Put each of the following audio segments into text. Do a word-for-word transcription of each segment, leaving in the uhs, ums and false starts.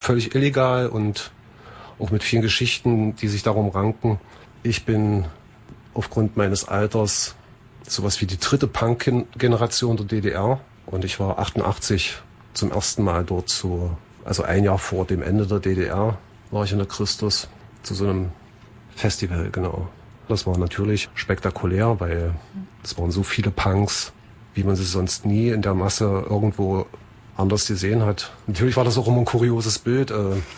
völlig illegal und auch mit vielen Geschichten, die sich darum ranken. Ich bin aufgrund meines Alters sowas wie die dritte Punk-Generation der D D R und ich war achtundachtzig zum ersten Mal dort zu, also ein Jahr vor dem Ende der D D R war ich in der Christus zu so einem Festival, genau. Das war natürlich spektakulär, weil es waren so viele Punks, wie man sie sonst nie in der Masse irgendwo anders gesehen hat. Natürlich war das auch immer ein kurioses Bild.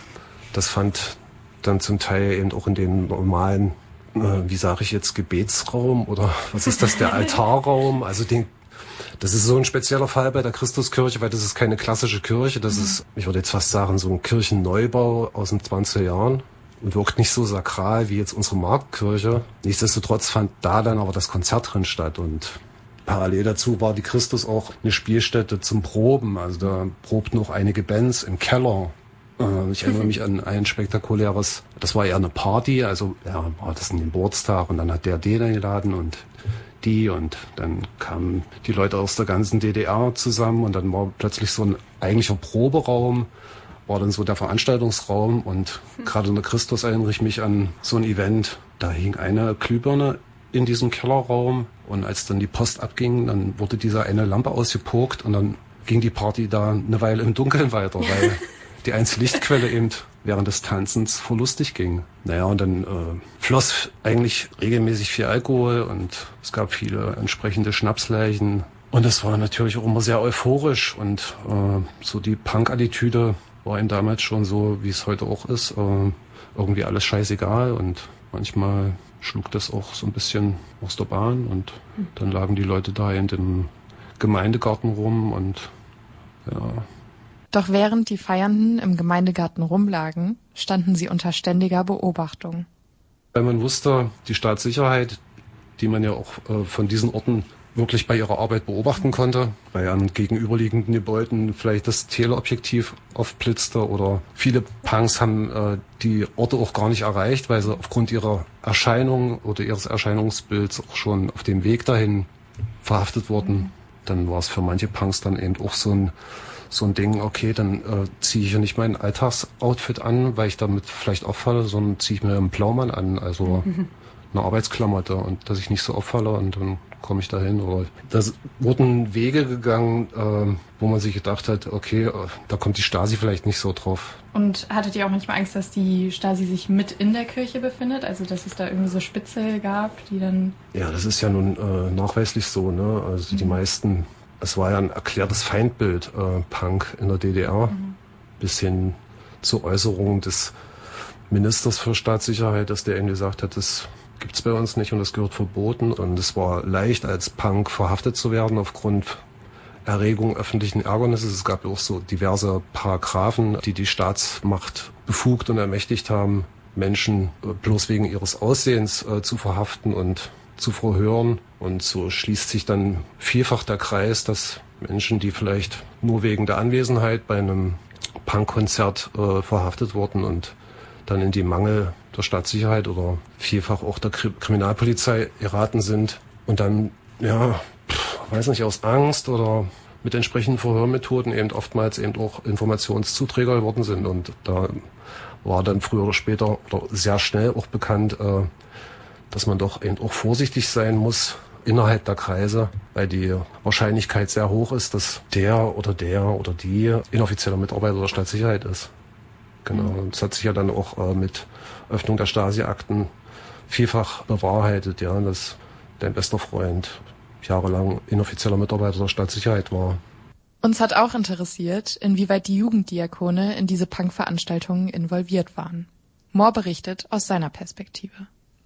Das fand dann zum Teil eben auch in dem normalen, wie sage ich jetzt, Gebetsraum oder was ist das, der Altarraum. Also den, das ist so ein spezieller Fall bei der Christuskirche, weil das ist keine klassische Kirche. Das ist, ich würde jetzt fast sagen, so ein Kirchenneubau aus den zwanziger Jahren. Und wirkt nicht so sakral wie jetzt unsere Marktkirche. Nichtsdestotrotz fand da dann aber das Konzert drin statt. Und parallel dazu war die Christus auch eine Spielstätte zum Proben. Also da probten auch einige Bands im Keller. Äh, ich erinnere mich an ein spektakuläres, das war eher eine Party. Also ja, war das ein Geburtstag und dann hat der den eingeladen und die. Und dann kamen die Leute aus der ganzen D D R zusammen und dann war plötzlich so ein eigentlicher Proberaum. War dann so der Veranstaltungsraum und hm. gerade in der Christus erinnere ich mich an so ein Event. Da hing eine Glühbirne in diesem Kellerraum und als dann die Post abging, dann wurde diese eine Lampe ausgepokt und dann ging die Party da eine Weile im Dunkeln weiter, weil die einzige Lichtquelle eben während des Tanzens verlustig ging. Naja, und dann äh, floss eigentlich regelmäßig viel Alkohol und es gab viele entsprechende Schnapsleichen. Und es war natürlich auch immer sehr euphorisch und äh, so die Punk-Attitüde war ihm damals schon so, wie es heute auch ist, äh, irgendwie alles scheißegal und manchmal schlug das auch so ein bisschen aus der Bahn und dann lagen die Leute da in dem Gemeindegarten rum und ja. Doch während die Feiernden im Gemeindegarten rumlagen, standen sie unter ständiger Beobachtung. Weil man wusste, die Staatssicherheit, die man ja auch äh, von diesen Orten wirklich bei ihrer Arbeit beobachten konnte, weil an gegenüberliegenden Gebäuden vielleicht das Teleobjektiv aufblitzte oder viele Punks haben äh, die Orte auch gar nicht erreicht, weil sie aufgrund ihrer Erscheinung oder ihres Erscheinungsbilds auch schon auf dem Weg dahin verhaftet wurden. Dann war es für manche Punks dann eben auch so ein so ein Ding, okay, dann äh, ziehe ich ja nicht mein Alltagsoutfit an, weil ich damit vielleicht auffalle, sondern ziehe ich mir einen Blaumann an, also eine Arbeitsklamotte und dass ich nicht so auffalle und dann komme ich dahin. Oder da wurden Wege gegangen, äh, wo man sich gedacht hat, okay, äh, da kommt die Stasi vielleicht nicht so drauf. Und hattet ihr auch manchmal Angst, dass die Stasi sich mit in der Kirche befindet? Also dass es da irgendwie so Spitzel gab, die dann... Ja, das ist ja nun äh, nachweislich so, ne? Also mhm. die meisten, es war ja ein erklärtes Feindbild, äh, Punk in der D D R, mhm. bis hin zur Äußerung des Ministers für Staatssicherheit, dass der eben gesagt hat, das gibt's bei uns nicht und das gehört verboten. Und es war leicht, als Punk verhaftet zu werden aufgrund Erregung öffentlichen Ärgernisses. Es gab auch so diverse Paragraphen, die die Staatsmacht befugt und ermächtigt haben, Menschen bloß wegen ihres Aussehens äh, zu verhaften und zu verhören. Und so schließt sich dann vielfach der Kreis, dass Menschen, die vielleicht nur wegen der Anwesenheit bei einem Punkkonzert äh, verhaftet wurden und dann in die Mangel der Staatssicherheit oder vielfach auch der Kriminalpolizei geraten sind und dann, ja, pff, weiß nicht, aus Angst oder mit entsprechenden Verhörmethoden eben oftmals eben auch Informationszuträger geworden sind. Und da war dann früher oder später oder sehr schnell auch bekannt, äh, dass man doch eben auch vorsichtig sein muss innerhalb der Kreise, weil die Wahrscheinlichkeit sehr hoch ist, dass der oder der oder die inoffizieller Mitarbeiter der Staatssicherheit ist. Genau, und das hat sich ja dann auch äh, mit Öffnung der Stasi-Akten vielfach bewahrheitet, ja, dass dein bester Freund jahrelang inoffizieller Mitarbeiter der Staatssicherheit war. Uns hat auch interessiert, inwieweit die Jugenddiakone in diese Punk-Veranstaltungen involviert waren. Mohr berichtet aus seiner Perspektive.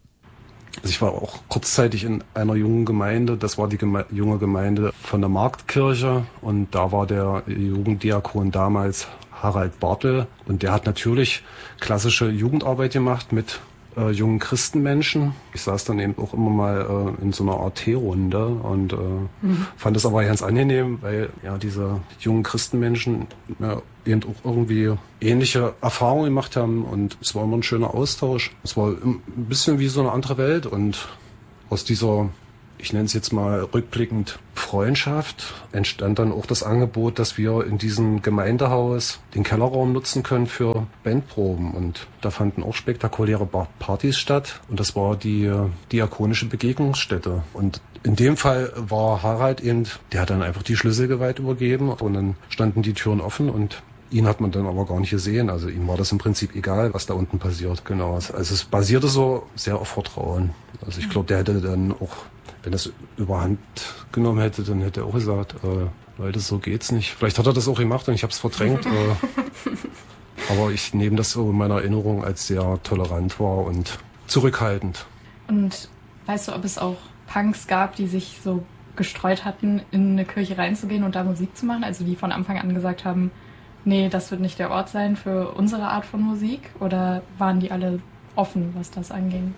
Also ich war auch kurzzeitig in einer jungen Gemeinde, das war die Geme- junge Gemeinde von der Marktkirche und da war der Jugenddiakon damals Harald Bartel und der hat natürlich klassische Jugendarbeit gemacht mit äh, jungen Christenmenschen. Ich saß dann eben auch immer mal äh, in so einer Art Teerunde und äh, mhm. fand das aber ganz angenehm, weil ja diese jungen Christenmenschen ja, eben auch irgendwie ähnliche Erfahrungen gemacht haben und es war immer ein schöner Austausch. Es war ein bisschen wie so eine andere Welt und aus dieser ich nenne es jetzt mal rückblickend Freundschaft, entstand dann auch das Angebot, dass wir in diesem Gemeindehaus den Kellerraum nutzen können für Bandproben. Und da fanden auch spektakuläre Partys statt. Und das war die diakonische Begegnungsstätte. Und in dem Fall war Harald eben, der hat dann einfach die Schlüssel geweiht übergeben. Und dann standen die Türen offen und ihn hat man dann aber gar nicht gesehen. Also ihm war das im Prinzip egal, was da unten passiert. Genau. Also es basierte so sehr auf Vertrauen. Also ich glaube, der hätte dann auch, wenn das überhand genommen hätte, dann hätte er auch gesagt, äh, Leute, so geht's nicht. Vielleicht hat er das auch gemacht und ich habe es verdrängt. äh, aber ich nehme das so in meiner Erinnerung als sehr tolerant war und zurückhaltend. Und weißt du, ob es auch Punks gab, die sich so gestreut hatten, in eine Kirche reinzugehen und da Musik zu machen? Also die von Anfang an gesagt haben, nee, das wird nicht der Ort sein für unsere Art von Musik? Oder waren die alle offen, was das anging?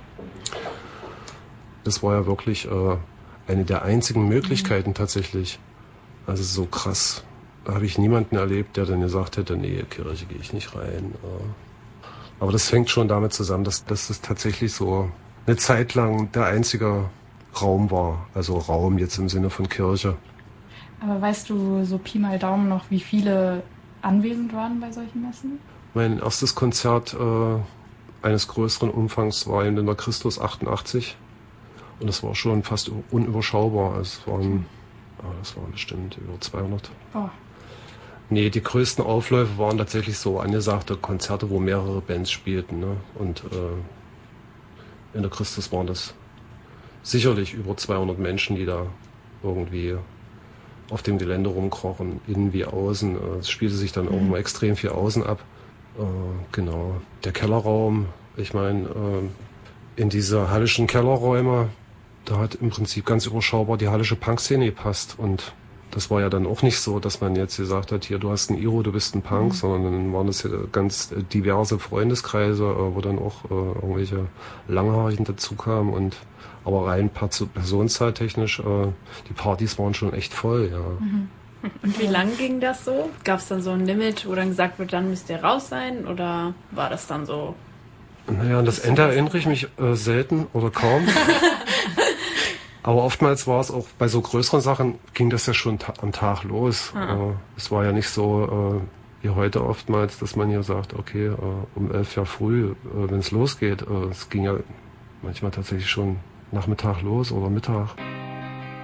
Das war ja wirklich äh, eine der einzigen Möglichkeiten mhm. tatsächlich. Also so krass. Da habe ich niemanden erlebt, der dann gesagt hätte, nee, Kirche gehe ich nicht rein. Äh. Aber das fängt schon damit zusammen, dass, dass das tatsächlich so eine Zeit lang der einzige Raum war. Also Raum jetzt im Sinne von Kirche. Aber weißt du so Pi mal Daumen noch, wie viele anwesend waren bei solchen Messen? Mein erstes Konzert äh, eines größeren Umfangs war in der Christus achtundachtzig. Und das war schon fast unüberschaubar. Es waren, ah, das waren bestimmt über zweihundert. Oh. Nee, die größten Aufläufe waren tatsächlich so angesagte Konzerte, wo mehrere Bands spielten. Ne? Und äh, in der Christus waren das sicherlich über zweihundert Menschen, die da irgendwie auf dem Gelände rumkrochen, innen wie außen. Es spielte sich dann auch immer extrem viel außen ab. Äh, genau. Der Kellerraum, ich meine, äh, in diese hallischen Kellerräume, da hat im Prinzip ganz überschaubar die hallische Punkszene gepasst. Und das war ja dann auch nicht so, dass man jetzt gesagt hat, hier, du hast ein Iro, du bist ein Punk, mhm. sondern dann waren das ja ganz diverse Freundeskreise, wo dann auch äh, irgendwelche Langhaarigen dazukamen. Und aber rein personenzahttechnisch, äh, die Partys waren schon echt voll, ja. Mhm. Und wie lang ging das so? Gab es dann so ein Limit, wo dann gesagt wird, dann müsst ihr raus sein? Oder war das dann so? Naja, an das Ende erinnere ich mich äh, selten oder kaum. Aber oftmals war es auch bei so größeren Sachen, ging das ja schon ta- am Tag los. Ah. Äh, es war ja nicht so äh, wie heute oftmals, dass man hier sagt, okay, äh, um elf Uhr früh, äh, wenn es losgeht. Äh, es ging ja manchmal tatsächlich schon Nachmittag los oder Mittag.